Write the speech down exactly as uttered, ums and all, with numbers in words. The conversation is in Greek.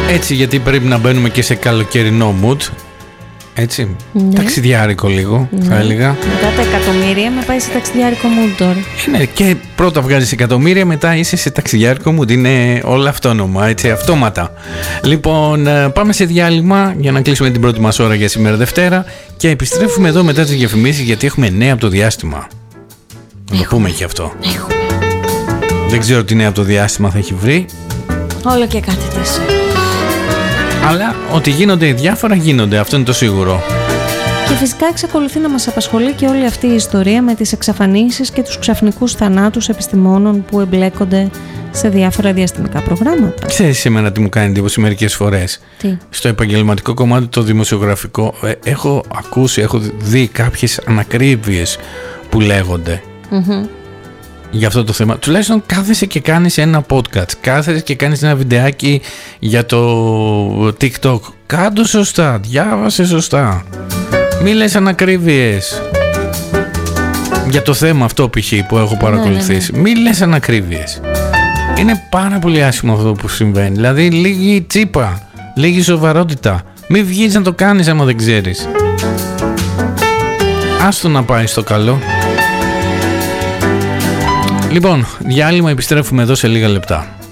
Έτσι, γιατί πρέπει να μπαίνουμε και σε καλοκαιρινό mood. Έτσι, ναι. Ταξιδιάρικο λίγο, ναι. Θα έλεγα. Μετά τα εκατομμύρια με πάει σε ταξιδιάρικο mood τώρα. Ναι, και πρώτα βγάζεις εκατομμύρια, μετά είσαι σε ταξιδιάρικο mood. Είναι όλα αυτόνομα, έτσι, αυτόματα. Λοιπόν, πάμε σε διάλειμμα για να κλείσουμε την πρώτη μας ώρα για σήμερα Δευτέρα. Και επιστρέφουμε εδώ μετά τις διαφημίσεις, γιατί έχουμε νέα από το διάστημα. Να το πούμε και αυτό. Έχουμε. Δεν ξέρω τι νέα από το διάστημα θα έχει βρει. Όλο και κάτι της. Αλλά ότι γίνονται διάφορα γίνονται, αυτό είναι το σίγουρο. Και φυσικά εξακολουθεί να μας απασχολεί και όλη αυτή η ιστορία με τις εξαφανίσεις και τους ξαφνικούς θανάτους επιστημόνων που εμπλέκονται σε διάφορα διαστημικά προγράμματα. Ξέρεις σήμερα τι μου κάνει εντύπωση μερικές φορές? Τι? Στο επαγγελματικό κομμάτι, το δημοσιογραφικό, ε, έχω ακούσει, έχω δει κάποιες ανακρίβειες που λέγονται. Mm-hmm. Για αυτό το θέμα. Τουλάχιστον κάθεσαι και κάνεις ένα podcast, κάθεσαι και κάνεις ένα βιντεάκι για το TikTok. Κάντο σωστά, διάβασε σωστά. Μη λες ανακρίβειες. Για το θέμα αυτό π.χ. που έχω παρακολουθήσει. Ναι, ναι, ναι. Μη λες ανακρίβειες. Είναι πάρα πολύ άσχημο αυτό που συμβαίνει. Δηλαδή λίγη τσίπα, λίγη σοβαρότητα. Μη βγεις να το κάνεις άμα δεν ξέρεις. Άστο να πάει στο καλό. Λοιπόν, διάλειμμα, επιστρέφουμε εδώ σε λίγα λεπτά.